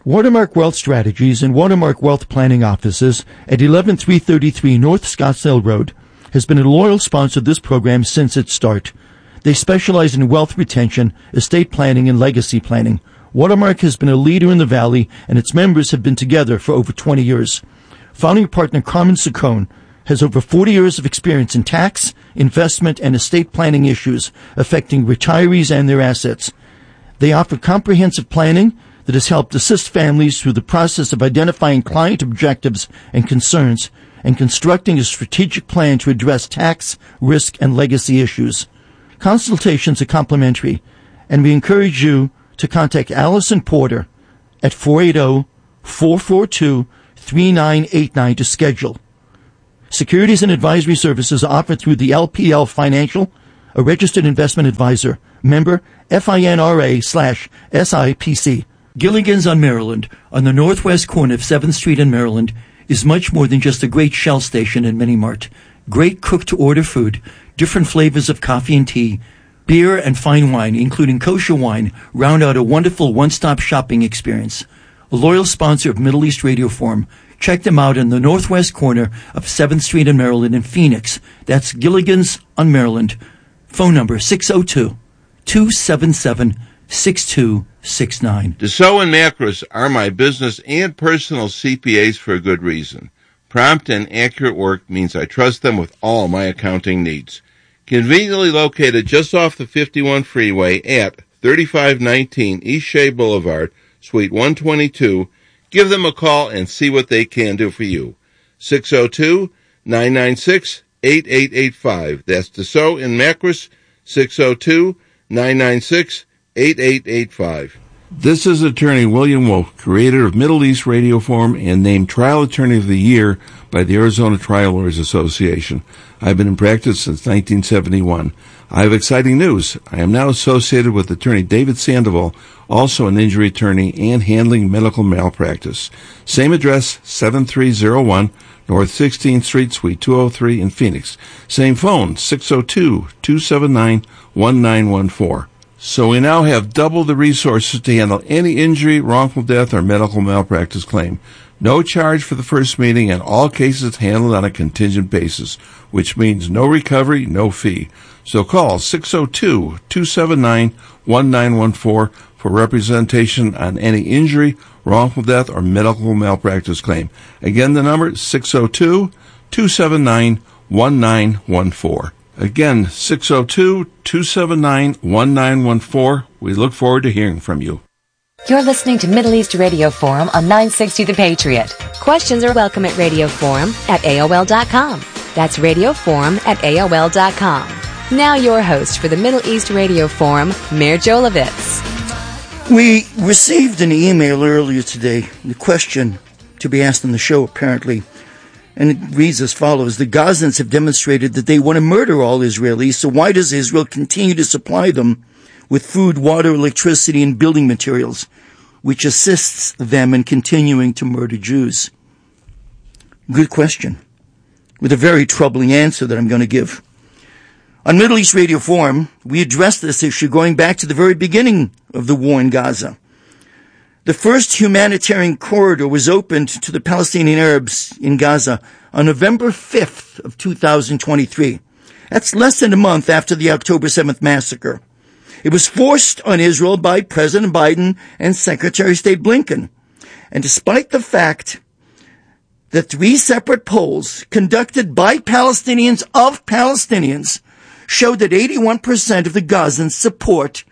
Watermark Wealth Strategies and Watermark Wealth Planning offices at 11333 North Scottsdale Road has been a loyal sponsor of this program since its start. They specialize in wealth retention, estate planning, and legacy planning. Watermark has been a leader in the Valley, and its members have been together for over 20 years. Founding partner Carmen Saccone has over 40 years of experience in tax, investment, and estate planning issues affecting retirees and their assets. They offer comprehensive planning that has helped assist families through the process of identifying client objectives and concerns and constructing a strategic plan to address tax, risk, and legacy issues. Consultations are complimentary, and we encourage you to contact Allison Porter at 480-442-3989 to schedule. Securities and advisory services are offered through the LPL Financial, a registered investment advisor, member FINRA/SIPC. Gilligan's on Maryland, on the northwest corner of 7th Street in Maryland, is much more than just a great Shell station and mini-mart. Great cooked-to-order food, different flavors of coffee and tea, beer and fine wine, including kosher wine, round out a wonderful one-stop shopping experience. A loyal sponsor of Middle East Radio Forum. Check them out in the northwest corner of 7th Street in Maryland in Phoenix. That's Gilligan's on Maryland. Phone number 602-277-6269. Dassault and Macros are my business and personal CPAs for a good reason. Prompt and accurate work means I trust them with all my accounting needs. Conveniently located just off the 51 freeway at 3519 East Shea Boulevard, Suite 122, give them a call and see what they can do for you. 602-996-8885. That's Dassault and Macros, 602-996-8885. This is attorney William Wolf, creator of Middle East Radio Forum and named Trial Attorney of the Year by the Arizona Trial Lawyers Association. I've been in practice since 1971. I have exciting news. I am now associated with attorney David Sandoval, also an injury attorney and handling medical malpractice. Same address, 7301 North 16th Street, Suite 203 in Phoenix. Same phone, 602-279-1914. So we now have double the resources to handle any injury, wrongful death, or medical malpractice claim. No charge for the first meeting, and all cases handled on a contingent basis, which means no recovery, no fee. So call 602-279-1914 for representation on any injury, wrongful death, or medical malpractice claim. Again, the number is 602-279-1914. Again, 602-279-1914. We look forward to hearing from you. You're listening to Middle East Radio Forum on 960 The Patriot. Questions are welcome at radioforum@AOL.com. That's radioforum@AOL.com. Now your host for the Middle East Radio Forum, Meir Jolovitz. We received an email earlier today, the question to be asked on the show apparently, and it reads as follows. The Gazans have demonstrated that they want to murder all Israelis, so why does Israel continue to supply them with food, water, electricity, and building materials, which assists them in continuing to murder Jews? Good question, with a very troubling answer that I'm going to give. On Middle East Radio Forum, we addressed this issue going back to the very beginning of the war in Gaza. The first humanitarian corridor was opened to the Palestinian Arabs in Gaza on November 5th of 2023. That's less than a month after the October 7th massacre. It was forced on Israel by President Biden and Secretary of State Blinken. And despite the fact that 3 separate polls conducted by Palestinians showed that 81% of the Gazans supported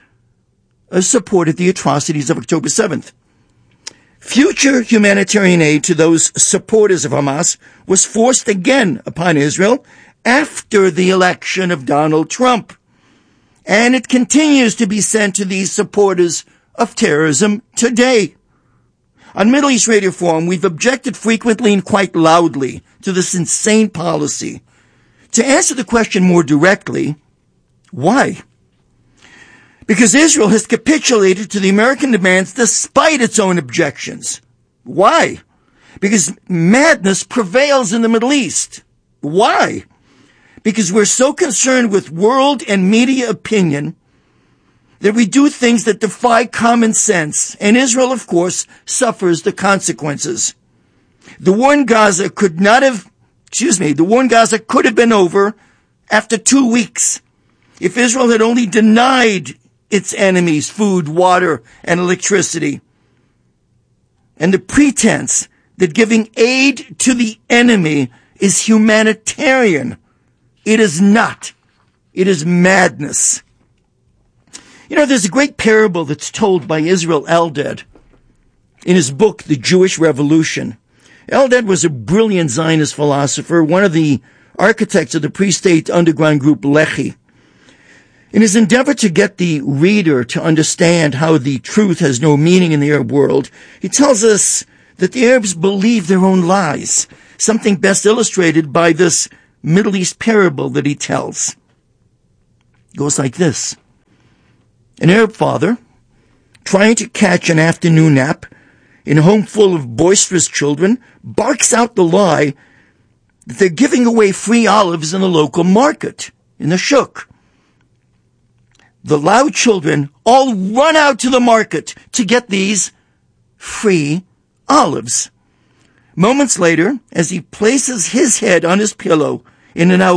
the atrocities of October 7th. Future humanitarian aid to those supporters of Hamas was forced again upon Israel after the election of Donald Trump. And it continues to be sent to these supporters of terrorism today. On Middle East Radio Forum, we've objected frequently and quite loudly to this insane policy. To answer the question more directly, why? Because Israel has capitulated to the American demands despite its own objections. Why? Because madness prevails in the Middle East. Why? Because we're so concerned with world and media opinion that we do things that defy common sense, and Israel, of course, suffers the consequences. The war in Gaza could have been over after 2 weeks if Israel had only denied its enemies food, water, and electricity. And the pretense that giving aid to the enemy is humanitarian. It is not. It is madness. You know, there's a great parable that's told by Israel Eldad in his book, The Jewish Revolution. Eldad was a brilliant Zionist philosopher, one of the architects of the pre-state underground group Lehi. In his endeavor to get the reader to understand how the truth has no meaning in the Arab world, he tells us that the Arabs believe their own lies, something best illustrated by this Middle East parable that he tells. It goes like this. An Arab father, trying to catch an afternoon nap in a home full of boisterous children, barks out the lie that they're giving away free olives in the local market, in the shuk. The loud children all run out to the market to get these free olives. Moments later, as he places his head on his pillow in a now